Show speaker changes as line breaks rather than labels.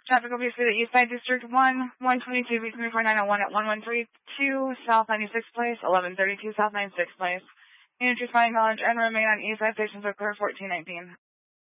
Traffic will be through the East Side District 1, 122, between 4901 at 1132 South 96th Place, 1132 South 96th Place. Units responding knowledge and remain on East Side stations occur 1419.